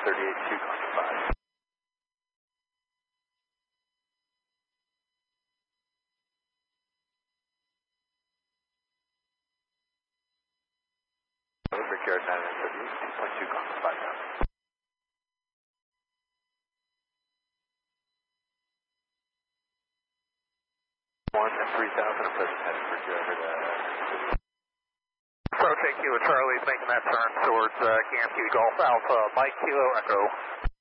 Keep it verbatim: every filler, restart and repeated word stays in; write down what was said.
thirty-eight two going five. Brickyard nine thirty-eight two point two going five now. one and three thousand, present heading for Brickyard. Uh, Approach A Q with Charlie's making that turn towards uh, Yankee Golf Alpha, Mike Kilo Echo.